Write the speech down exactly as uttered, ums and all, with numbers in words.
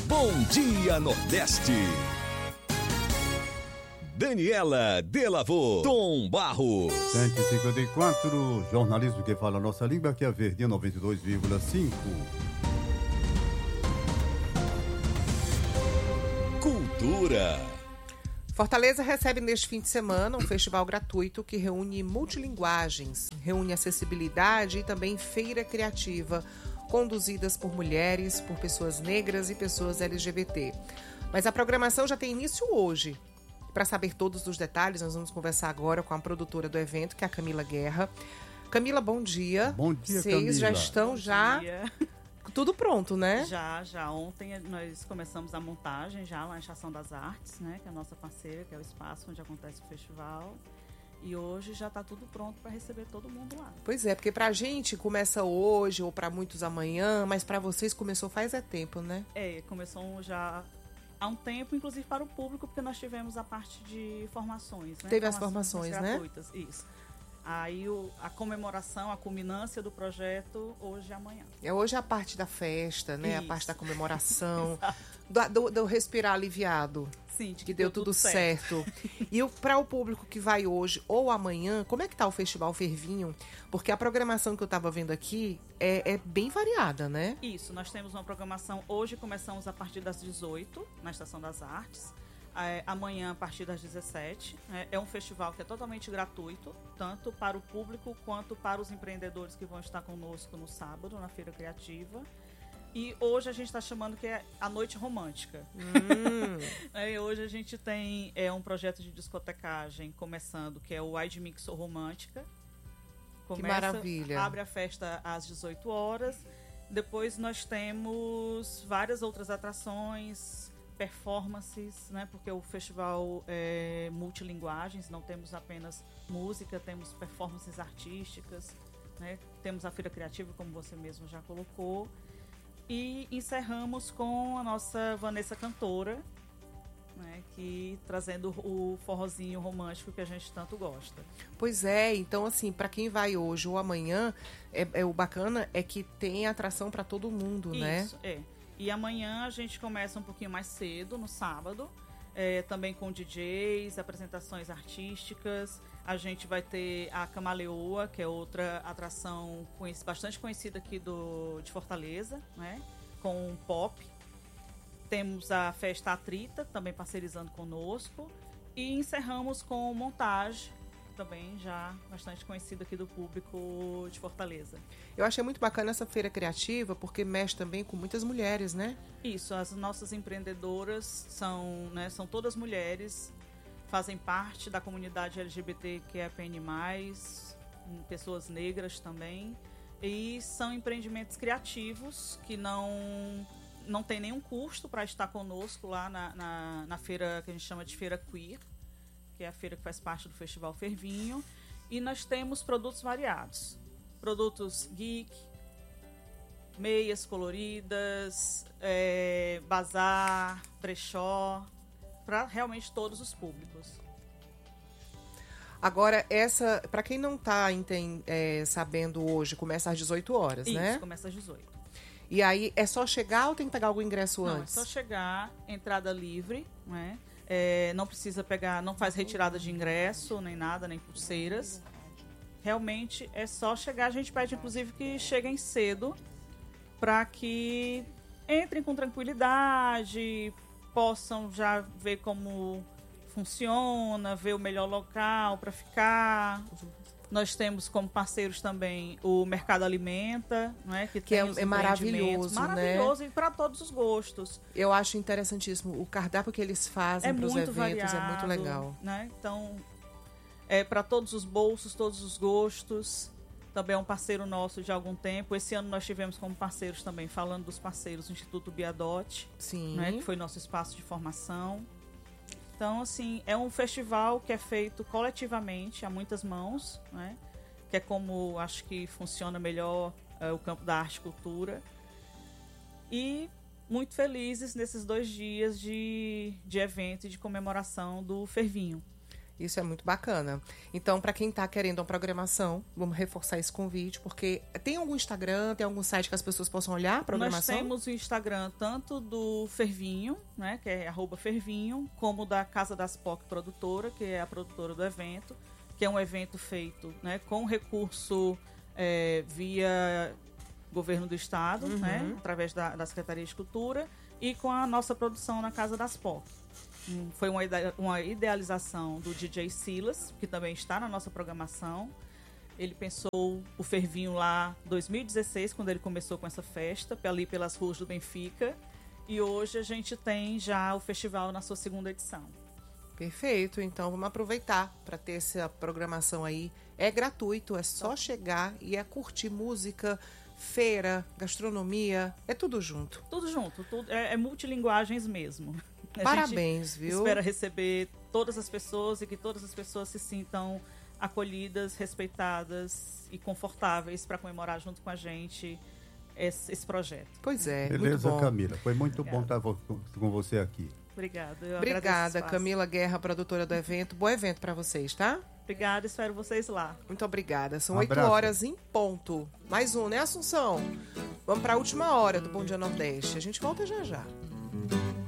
Bom Dia Nordeste. Daniela Delavô, Tom Barros. cento e cinquenta e quatro, jornalismo que fala a nossa língua, que é a Verdinha noventa e dois vírgula cinco. Cultura. Fortaleza recebe neste fim de semana um festival gratuito que reúne multilinguagens, reúne acessibilidade e também feira criativa, conduzidas por mulheres, por pessoas negras e pessoas L G B T. Mas a programação já tem início hoje. Para saber todos os detalhes, nós vamos conversar agora com a produtora do evento, que é a Camila Guerra. Camila, bom dia. Bom dia, Vocês Camila. já estão Bom já dia. tudo pronto, né? Já, já. Ontem nós começamos a montagem já lá na Estação das Artes, né? Que é a nossa parceira, que é o espaço onde acontece o festival. E hoje já está tudo pronto para receber todo mundo lá. Pois é, porque pra gente começa hoje ou para muitos amanhã, mas para vocês começou faz é tempo, né? É, começou já há um tempo, inclusive para o público, porque nós tivemos a parte de formações, né? Teve as formações, né? gratuitas, isso. Aí o, a comemoração, a culminância do projeto, hoje e amanhã. É hoje a parte da festa, né? Isso. A parte da comemoração, do, do, do respirar aliviado. Sim, de Que deu tudo certo. E para o público que vai hoje ou amanhã, como é que tá o Festival Fervinho? Porque a programação que eu estava vendo aqui é, é bem variada, né? Isso, nós temos uma programação, hoje começamos a partir das dezoito, na Estação das Artes. É, amanhã a partir das dezessete. É, é um festival que é totalmente gratuito, tanto para o público quanto para os empreendedores que vão estar conosco no sábado, na Feira Criativa. E hoje a gente está chamando que é a Noite Romântica. Hum. É, hoje a gente tem é, um projeto de discotecagem começando, que é o Wide Mixo Romântica. Começa, Que maravilha. Abre a festa às dezoito horas. Depois nós temos várias outras atrações, performances, né? Porque o festival é multilinguagens, não temos apenas música, temos performances artísticas, né? Temos a Feira Criativa, como você mesmo já colocou. E encerramos com a nossa Vanessa Cantora, né, que trazendo o forrozinho romântico que a gente tanto gosta. Pois é, então assim, para quem vai hoje ou amanhã, é, é o bacana é que tem atração para todo mundo, né? Isso, é. E amanhã a gente começa um pouquinho mais cedo, no sábado, é, também com D Js, apresentações artísticas. A gente vai ter a Camaleoa, que é outra atração conhec- bastante conhecida aqui do, de Fortaleza, né? Com pop. Temos a Festa Atrita, também parcerizando conosco. E encerramos com Montage, também já bastante conhecido aqui do público de Fortaleza. Eu achei muito bacana essa feira criativa, porque mexe também com muitas mulheres, né? Isso, as nossas empreendedoras são, né, são todas mulheres, fazem parte da comunidade L G B T Q I A P N mais, pessoas negras também, e são empreendimentos criativos que não, não tem nenhum custo para estar conosco lá na, na, na feira que a gente chama de Feira Queer, que é a feira que faz parte do Festival Fervinho, e nós temos produtos variados, produtos geek, meias coloridas, é, bazar, brechó, para realmente todos os públicos. Agora, essa, para quem não está é, sabendo hoje, começa às dezoito horas, Isso, né? começa às dezoito. E aí, é só chegar ou tem que pegar algum ingresso Não, antes? é só chegar, entrada livre, né? É, não precisa pegar, não faz retirada de ingresso, nem nada, nem pulseiras. Realmente é só chegar. A gente pede, inclusive, que cheguem cedo para que entrem com tranquilidade, possam já ver como funciona, ver o melhor local para ficar. Nós temos como parceiros também o Mercado Alimenta, né, que, Que tem é- os é maravilhoso, empreendimentos. né? Maravilhoso, e para todos os gostos. Eu acho interessantíssimo. O cardápio que eles fazem É para os muito eventos variado, é muito legal. né? Então, é para todos os bolsos, todos os gostos. Também é um parceiro nosso de algum tempo. Esse ano nós tivemos como parceiros também, falando dos parceiros, o Instituto Biadotti, Sim. né, que foi nosso espaço de formação. Então, assim, é um festival que é feito coletivamente, a muitas mãos, né? Que é como acho que funciona melhor é, o campo da arte e cultura. E muito felizes nesses dois dias de, de evento e de comemoração do Fervinho. Isso é muito bacana. Então, para quem está querendo uma programação, vamos reforçar esse convite, porque tem algum Instagram, tem algum site que as pessoas possam olhar a programação? Nós temos o Instagram tanto do Fervinho, né, que é arroba Fervinho, como da Casa das P O C Produtora, que é a produtora do evento, que é um evento feito, né, com recurso é, via governo do estado, uhum. né, através da, da Secretaria de Cultura, e com a nossa produção na Casa das P O C. Foi uma, ide- uma idealização do D J Silas, que também está na nossa programação. Ele pensou o Fervinho lá em dois mil e dezesseis, quando ele começou com essa festa, ali pelas ruas do Benfica. E hoje a gente tem já o festival na sua segunda edição. Perfeito, então vamos aproveitar para ter essa programação aí. É gratuito, é só chegar e é curtir música, feira, gastronomia, é tudo junto. Tudo junto, tudo, é, é multilinguagens mesmo. A Parabéns, viu? Espera receber todas as pessoas e que todas as pessoas se sintam acolhidas, respeitadas e confortáveis para comemorar junto com a gente esse, esse projeto. Pois é, beleza, muito bom. Camila. Foi muito Obrigada. bom estar com você aqui. Obrigada. Eu Obrigada, Camila Guerra, produtora do evento. Bom evento para vocês, tá? Obrigada, espero vocês lá. Muito obrigada. São Um oito abraço. horas em ponto. Mais um, né, Assunção? Vamos para a última hora do Bom Dia Nordeste. A gente volta já já.